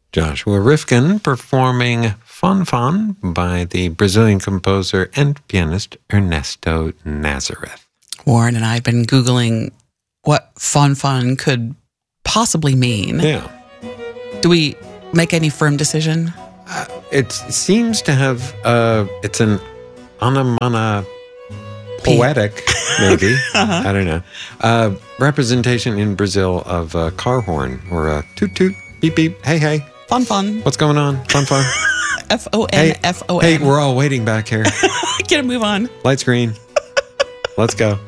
Joshua Rifkin performing Fun Fun by the Brazilian composer and pianist Ernesto Nazareth. Warren and I have been Googling what Fun Fun could possibly mean. Yeah. Do we make any firm decision? It seems to have, it's an anamana poetic, maybe, I don't know, representation in Brazil of a car horn or a toot toot, beep beep, hey hey. Fun Fun. What's going on? Fun Fun. F-O-N, F-O-N. Hey, we're all waiting back here. Get a move on. Lights green. Let's go.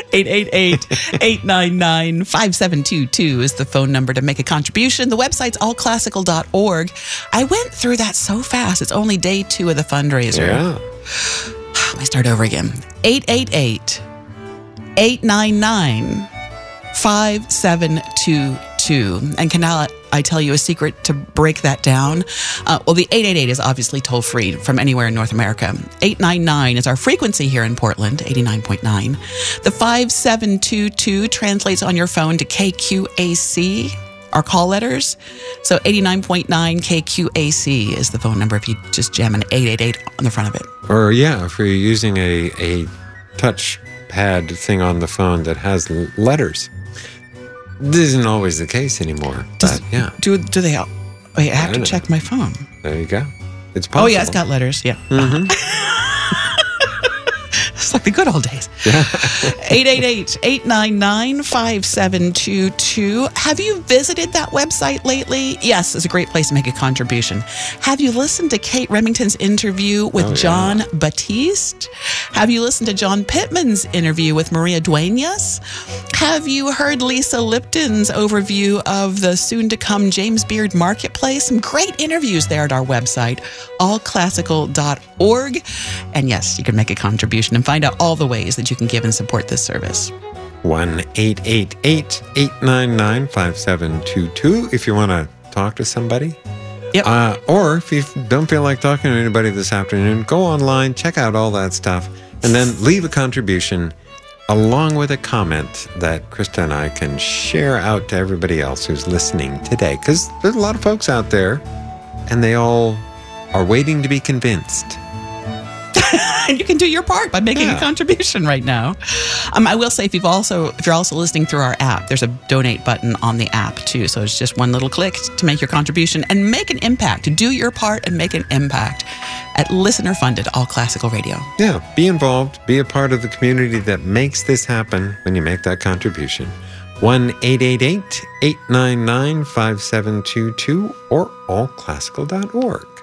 888-899-5722 is the phone number to make a contribution. The website's allclassical.org. I went through that so fast. It's only day 2 of the fundraiser. Yeah. Let me start over again. 888-899-5722. And can I tell you a secret to break that down? Well, the 888 is obviously toll-free from anywhere in North America. 899 is our frequency here in Portland, 89.9. The 5722 translates on your phone to KQAC, our call letters. So 89.9 KQAC is the phone number if you just jam an 888 on the front of it. Or, yeah, if you're using a touch pad thing on the phone that has letters. This isn't always the case anymore, but yeah. Do they all? Wait, I have to check my phone. There you go. It's possible. Oh, yeah, it's got letters, yeah. Mm-hmm. It's like the good old days. Yeah. 888-899-5722. Have you visited that website lately? Yes, it's a great place to make a contribution. Have you listened to Kate Remington's interview with John Batiste? Have you listened to John Pittman's interview with Maria Duenas? Have you heard Lisa Lipton's overview of the soon-to-come James Beard Marketplace? Some great interviews there at our website, allclassical.org. And yes, you can make a contribution and find out all the ways that you can give and support this service. 1-888-899-5722 if you want to talk to somebody. Yep. Or if you don't feel like talking to anybody this afternoon, go online, check out all that stuff, and then leave a contribution along with a comment that Krista and I can share out to everybody else who's listening today. Because there's a lot of folks out there, and they all are waiting to be convinced. And you can do your part by making a contribution right now. I will say, if you're also listening through our app, there's a donate button on the app too. So it's just one little click to make your contribution and make an impact. To do your part and make an impact at listener-funded All Classical Radio. Yeah, be involved. Be a part of the community that makes this happen when you make that contribution. 1-888-899-5722 or allclassical.org.